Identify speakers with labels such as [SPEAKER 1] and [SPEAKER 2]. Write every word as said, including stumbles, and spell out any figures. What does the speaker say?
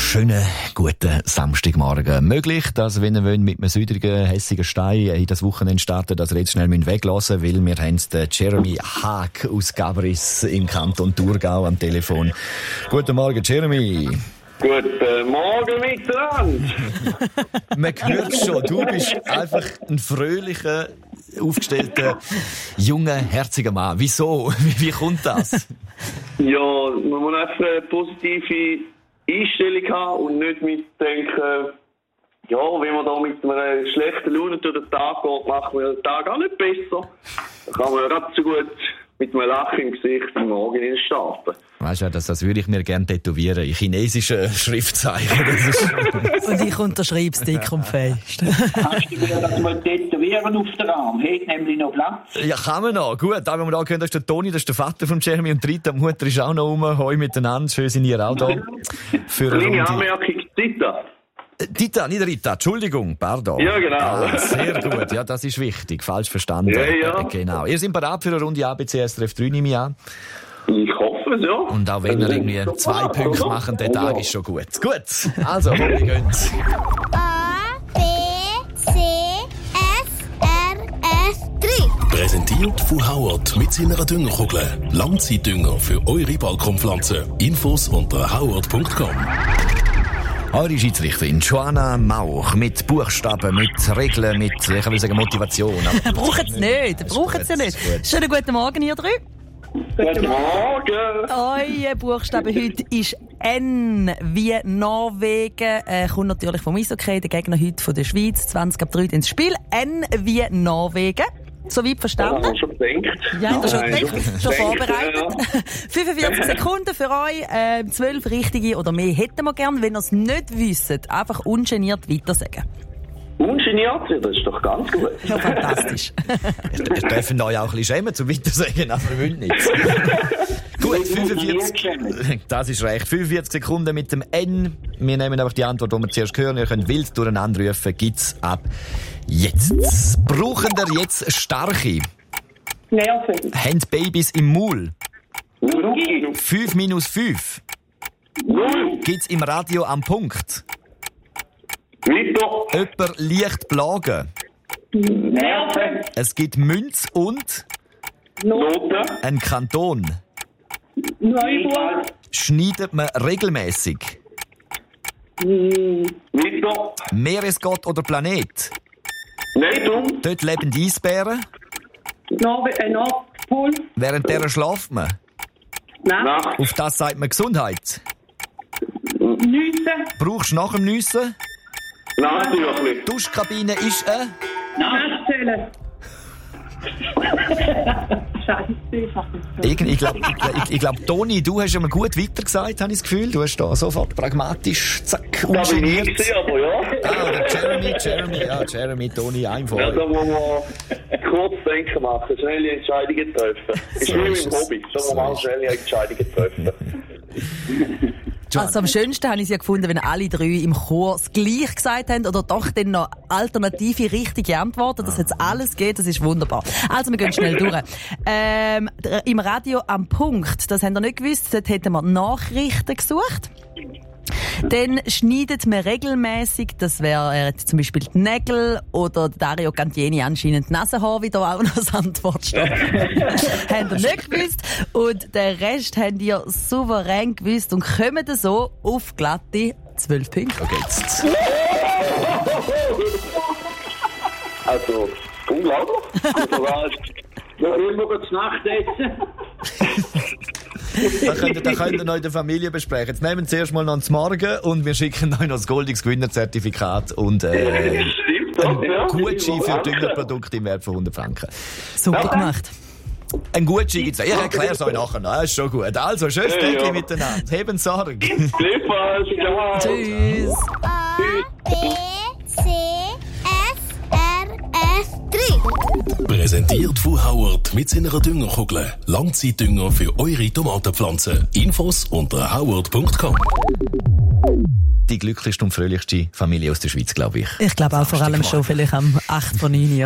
[SPEAKER 1] schönen, guten Samstagmorgen. Möglich, dass, wenn ihr wollt, mit einem südrigen, hässigen Stein in das Wochenende starten, dass ihr jetzt schnell weglassen müsst, weil wir haben den Jeremy Haag aus Gabris im Kanton Thurgau am Telefon. Guten Morgen, Jeremy.
[SPEAKER 2] Guten Morgen miteinander.
[SPEAKER 1] Man hört schon, du bist einfach ein fröhlicher, aufgestellter, junger, herziger Mann. Wieso? Wie, wie kommt das?
[SPEAKER 2] Ja, man muss einfach eine positive Einstellung haben und nicht mitdenken, ja, wenn man da mit einer schlechten Laune durch den Tag geht, macht man den Tag auch nicht besser. Da kann man gerade so gut mit einem Lachen im Gesicht am Morgen starten.
[SPEAKER 1] Weißt du, das, das würde ich mir gerne tätowieren, in chinesischen Schriftzeichen. Das ist
[SPEAKER 3] und ich unterschreibe es dick und fest.
[SPEAKER 4] Kannst du mir das mal tätowieren auf den Arm? Hat nämlich noch Platz.
[SPEAKER 1] Ja, kann man noch. Gut, da, wenn wir da gehen, das ist der Toni, das ist der Vater von Jeremy und Rita. Die Mutter ist auch noch rum. Hoi miteinander. Schön sind ihr auch da. Für eine
[SPEAKER 2] Kleine
[SPEAKER 1] Runde.
[SPEAKER 2] Anmerkung, Rita.
[SPEAKER 1] Rita, nicht Rita. Entschuldigung, pardon.
[SPEAKER 2] Ja, genau.
[SPEAKER 1] Ah, sehr gut. Ja, das ist wichtig. Falsch verstanden.
[SPEAKER 2] Ja, ja.
[SPEAKER 1] Genau. Ihr seid bereit für eine Runde A B C S R F drei, nehme ich an.
[SPEAKER 2] Ich hoffe es, ja.
[SPEAKER 1] Und auch wenn wir irgendwie zwei Punkte machen, der Tag ist schon gut. Gut, also, wir gehen.
[SPEAKER 5] A, B, C, S, R, F drei.
[SPEAKER 6] Präsentiert von Howard mit seiner Düngerkugel. Langzeitdünger für eure Balkonpflanzen. Infos unter howard punkt com.
[SPEAKER 1] Eure Schiedsrichterin Joanna Mauch mit Buchstaben, mit Regeln, mit, ich will sagen, Motivation.
[SPEAKER 3] Braucht es nicht, braucht es ja nicht. Schönen guten Morgen, ihr drei.
[SPEAKER 2] Guten Morgen.
[SPEAKER 3] Euer Buchstabe heute ist N wie Norwegen. Äh, kommt natürlich vom Eishockey, der Gegner heute von der Schweiz. zwanzig ab drei ins Spiel. N wie Norwegen. Soweit verstanden?
[SPEAKER 2] Ja, habe ich schon gedacht.
[SPEAKER 3] Ja, habt ihr schon
[SPEAKER 2] Nein,
[SPEAKER 3] gedacht? Schon vorbereitet?
[SPEAKER 2] Ja.
[SPEAKER 3] fünfundvierzig Sekunden für euch. Äh, zwölf richtige oder mehr hätten wir gern. Wenn ihr es nicht wisst, einfach ungeniert weitersagen.
[SPEAKER 2] Ungeniert, das ist doch ganz gut.
[SPEAKER 3] Ja, fantastisch.
[SPEAKER 1] Wir dürfen euch auch ein bisschen schämen, zum Weitersagen, aber wir wollen nicht. Gut, fünfundvierzig. Das ist recht. fünfundvierzig Sekunden mit dem N. Wir nehmen einfach die Antwort, die wir zuerst hören. Ihr könnt wild durcheinander rufen. Gibt's ab jetzt. Brauchen wir jetzt Starke?
[SPEAKER 4] Nerven.
[SPEAKER 1] Haben Babys im Maul?
[SPEAKER 2] Null.
[SPEAKER 1] fünf minus fünf.
[SPEAKER 2] Null.
[SPEAKER 1] Gibt's im Radio am Punkt?
[SPEAKER 2] Weiter.
[SPEAKER 1] Jemand leicht plagen?
[SPEAKER 4] Nerven.
[SPEAKER 1] Es gibt Münz und
[SPEAKER 2] Noten.
[SPEAKER 1] ein Kanton.
[SPEAKER 4] Neuburg.
[SPEAKER 1] Schneidet man regelmäßig?
[SPEAKER 2] Weiter.
[SPEAKER 1] Meeresgott oder Planet?
[SPEAKER 2] Neptun.
[SPEAKER 1] Dort leben die Eisbären.
[SPEAKER 4] Nord äh, Nordpol.
[SPEAKER 1] Während der schlaft man.
[SPEAKER 4] Nein.
[SPEAKER 2] Nacht.
[SPEAKER 1] Auf das sagt man Gesundheit.
[SPEAKER 4] Nüsse.
[SPEAKER 1] Brauchst du nach dem Nüssen?
[SPEAKER 2] Natürlich.
[SPEAKER 1] Die Duschkabine ist ein...
[SPEAKER 4] Nasszelle. Scheiße, ich sag nicht so.
[SPEAKER 1] Irgend- Ich glaube, ich, ich glaub, Toni, du hast ja mal gut weitergesagt, habe ich das Gefühl. Du hast da sofort pragmatisch, zack,
[SPEAKER 2] Da bin ich
[SPEAKER 1] ungeniert.
[SPEAKER 2] gewesen, aber ja.
[SPEAKER 1] Ah, oder Jeremy, Jeremy, ja, Jeremy, Toni, einfach.
[SPEAKER 2] Ja, da muss man kurz denken machen, schnelle Entscheidungen treffen. Ist
[SPEAKER 1] So
[SPEAKER 2] wie
[SPEAKER 1] ist
[SPEAKER 2] mit
[SPEAKER 1] es.
[SPEAKER 2] dem Hobby. Da muss
[SPEAKER 1] So
[SPEAKER 2] man
[SPEAKER 1] ist
[SPEAKER 2] schnelle Entscheidungen treffen.
[SPEAKER 3] Also am schönsten habe ich es ja gefunden, wenn alle drei im Chor das Gleiche gesagt haben oder doch dann noch alternative, richtige Antworten. Das jetzt alles geht, das ist wunderbar. Also wir gehen schnell durch. Ähm, im Radio am Punkt, das haben wir nicht gewusst, dort hätten wir Nachrichten gesucht. Dann schneidet man regelmäßig, das wäre äh, zum Beispiel die Nägel oder Dario Cantieni anscheinend die Nasenhaar, wie da auch noch als Antwort steht. Habt ihr nicht gewusst. Und den Rest habt ihr souverän gewusst und kommen dann so auf glatte zwölf Punkte.
[SPEAKER 1] So geht's.
[SPEAKER 2] Also, unglaublich. Also, noch immer zu Nacht essen.
[SPEAKER 1] Das könnt ihr, das könnt ihr noch in der Familie besprechen. Jetzt nehmen wir zuerst mal noch ins Morgen und wir schicken euch noch das goldiges Gewinnerzertifikat und äh,
[SPEAKER 2] Stimmt,
[SPEAKER 1] ein
[SPEAKER 2] ja.
[SPEAKER 1] Gutschein für Düngerprodukte im Wert von hundert Franken.
[SPEAKER 3] Super gemacht.
[SPEAKER 1] Ein Gutschein gibt's. Ich erkläre es euch nachher noch. Das ist schon gut. Also, schönes
[SPEAKER 2] Ja,
[SPEAKER 1] Tag
[SPEAKER 2] ja.
[SPEAKER 1] miteinander. Heben Sorge.
[SPEAKER 2] Gleichfalls. Ciao.
[SPEAKER 3] Tschüss.
[SPEAKER 5] A, B, C, S, R, F drei.
[SPEAKER 6] Präsentiert von Howard mit seiner Düngerkugel. Langzeitdünger für eure Tomatenpflanzen. Infos unter howard punkt com.
[SPEAKER 1] Die glücklichste und fröhlichste Familie aus der Schweiz, glaube ich.
[SPEAKER 3] Ich glaube auch vor allem schon vielleicht am acht von neun.